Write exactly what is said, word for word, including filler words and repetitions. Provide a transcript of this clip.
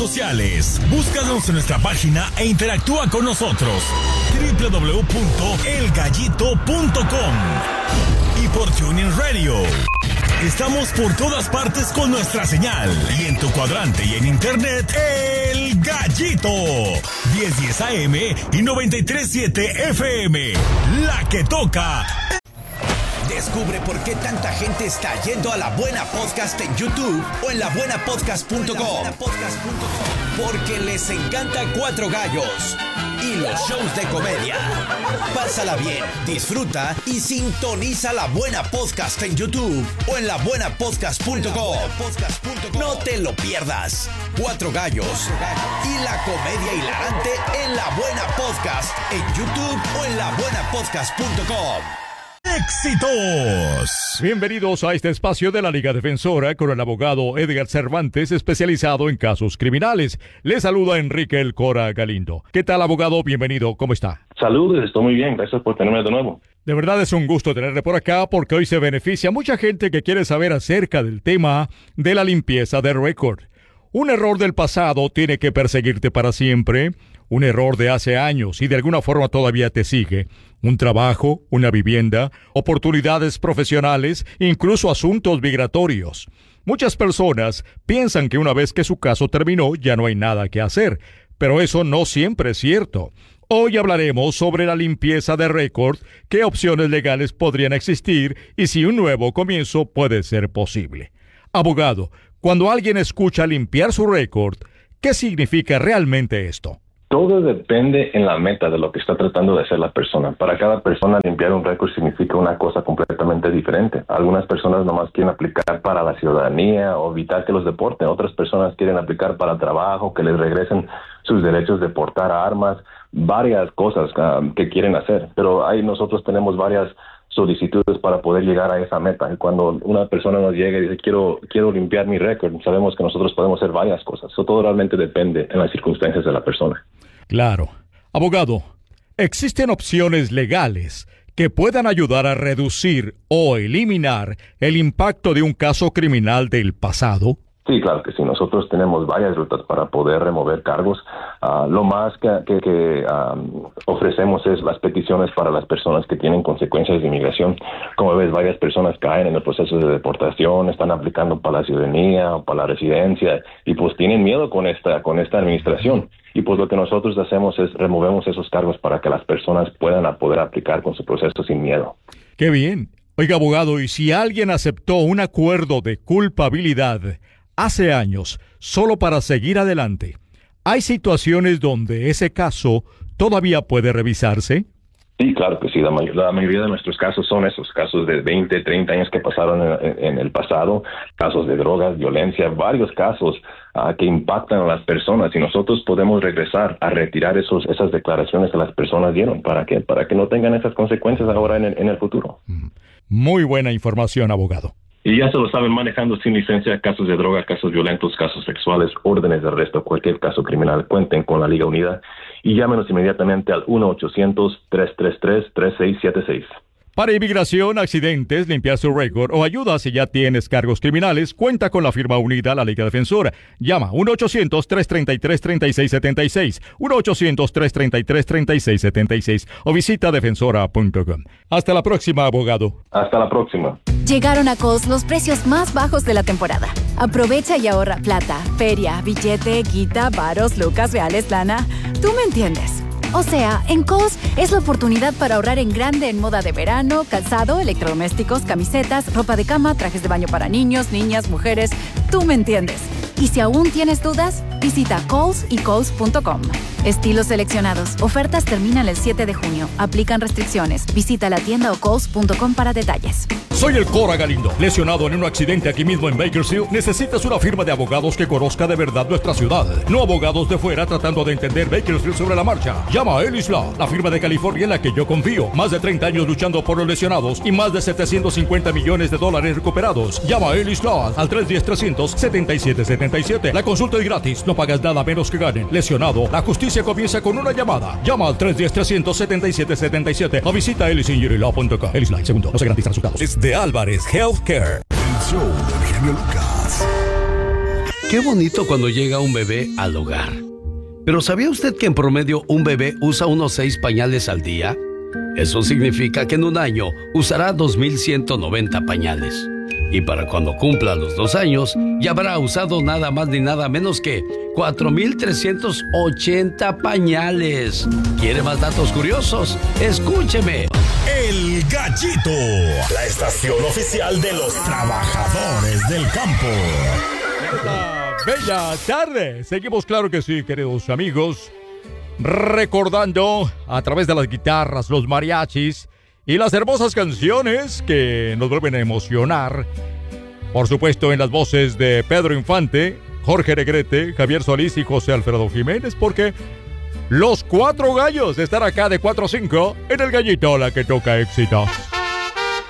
sociales. Búscanos en nuestra página e interactúa con nosotros. doble u doble u doble u punto el gallito punto com y por TuneIn Radio. Estamos por todas partes con nuestra señal y en tu cuadrante y en internet El Gallito diez diez A M y noventa y tres punto siete F M, la que toca. Descubre por qué tanta gente está yendo a La Buena Podcast en YouTube o en la buena podcast punto com. Porque les encanta Cuatro Gallos y los shows de comedia. Pásala bien, disfruta y sintoniza La Buena Podcast en YouTube o en la buena podcast punto com. No te lo pierdas. Cuatro Gallos y la comedia hilarante en La Buena Podcast en YouTube o en la buena podcast punto com. ¡Éxitos! Bienvenidos a este espacio de la Liga Defensora con el abogado Edgar Cervantes, especializado en casos criminales. Le saluda Enrique El Cora Galindo. ¿Qué tal, abogado? Bienvenido. ¿Cómo está? Saludos, estoy muy bien. Gracias por tenerme de nuevo. De verdad es un gusto tenerle por acá porque hoy se beneficia mucha gente que quiere saber acerca del tema de la limpieza de récord. Un error del pasado tiene que perseguirte para siempre. Un error de hace años y de alguna forma todavía te sigue. Un trabajo, una vivienda, oportunidades profesionales, incluso asuntos migratorios. Muchas personas piensan que una vez que su caso terminó ya no hay nada que hacer, pero eso no siempre es cierto. Hoy hablaremos sobre la limpieza de récord, qué opciones legales podrían existir y si un nuevo comienzo puede ser posible. Abogado, cuando alguien escucha limpiar su récord, ¿qué significa realmente esto? Todo depende en la meta de lo que está tratando de hacer la persona. Para cada persona, limpiar un récord significa una cosa completamente diferente. Algunas personas nomás quieren aplicar para la ciudadanía o evitar que los deporten. Otras personas quieren aplicar para trabajo, que les regresen sus derechos de portar armas, varias cosas um, que quieren hacer. Pero ahí nosotros tenemos varias solicitudes para poder llegar a esa meta. Y cuando una persona nos llega y dice, quiero, quiero limpiar mi récord, sabemos que nosotros podemos hacer varias cosas. Eso todo realmente depende en las circunstancias de la persona. Claro. Abogado, ¿existen opciones legales que puedan ayudar a reducir o eliminar el impacto de un caso criminal del pasado? Sí, claro que sí. Nosotros tenemos varias rutas para poder remover cargos. Uh, lo más que, que, que um, ofrecemos es las peticiones para las personas que tienen consecuencias de inmigración. Como ves, varias personas caen en el proceso de deportación, están aplicando para la ciudadanía o para la residencia y pues tienen miedo con esta, con esta administración. Y pues lo que nosotros hacemos es removemos esos cargos para que las personas puedan a poder aplicar con su proceso sin miedo. ¡Qué bien! Oiga, abogado, ¿y si alguien aceptó un acuerdo de culpabilidad hace años solo para seguir adelante, hay situaciones donde ese caso todavía puede revisarse? Sí, claro que sí. La, may- la mayoría de nuestros casos son esos casos de veinte, treinta años que pasaron en, en el pasado, casos de drogas, violencia, varios casos uh, que impactan a las personas y nosotros podemos regresar a retirar esos, esas declaraciones que las personas dieron. ¿Para qué? Para que no tengan esas consecuencias ahora en el, en el futuro. Muy buena información, abogado. Y ya se lo saben, manejando sin licencia, casos de droga, casos violentos, casos sexuales, órdenes de arresto, cualquier caso criminal, cuenten con la Liga Unida y llámenos inmediatamente al uno ochocientos, tres tres tres, tres seis siete seis. Para inmigración, accidentes, limpiar su récord o ayuda si ya tienes cargos criminales, cuenta con la firma unida La Liga Defensora. Llama uno ochocientos, tres tres tres, tres seis siete seis, uno ochocientos, tres tres tres, tres seis siete seis o visita defensora punto com. Hasta la próxima, abogado. Hasta la próxima. Llegaron a Kohl's los precios más bajos de la temporada. Aprovecha y ahorra plata, feria, billete, guita, varos, lucas, reales, lana. Tú me entiendes. O sea, en Kohl's es la oportunidad para ahorrar en grande en moda de verano, calzado, electrodomésticos, camisetas, ropa de cama, trajes de baño para niños, niñas, mujeres. Tú me entiendes. Y si aún tienes dudas, visita Kohl's y Kohl's punto com. Estilos seleccionados. Ofertas terminan el siete de junio. Aplican restricciones. Visita la tienda o Kohl's punto com para detalles. Soy el Cora Galindo. Lesionado en un accidente aquí mismo en Bakersfield, necesitas una firma de abogados que conozca de verdad nuestra ciudad. No abogados de fuera tratando de entender Bakersfield sobre la marcha. Llama a Ellis Law, la firma de California en la que yo confío. Más de treinta años luchando por los lesionados y más de setecientos cincuenta millones de dólares recuperados. Llama a Ellis Law al tres uno cero, tres cero cero, siete siete siete siete. La consulta es gratis. No pagas nada menos que ganen. Lesionado, la justicia comienza con una llamada. Llama al tres uno cero, tres cero cero, siete siete siete siete o visita ellis injury law punto com. Ellis Law, segundo, no se garantizan resultados. Es de Álvarez Healthcare. El show del genio Lucas. Qué bonito cuando llega un bebé al hogar. Pero ¿sabía usted que en promedio un bebé usa unos seis pañales al día? Eso significa que en un año usará dos mil ciento noventa pañales. Y para cuando cumpla los dos años, ya habrá usado nada más ni nada menos que cuatro mil trescientos ochenta pañales. ¿Quiere más datos curiosos? Escúcheme. El Gallito, la estación oficial de los trabajadores del campo. Esta bella tarde. Seguimos, claro que sí, queridos amigos, recordando a través de las guitarras, los mariachis y las hermosas canciones que nos vuelven a emocionar. Por supuesto, en las voces de Pedro Infante, Jorge Negrete, Javier Solís y José Alfredo Jiménez, porque los cuatro gallos están acá de cuatro a cinco en el Gallito, la que toca éxitos.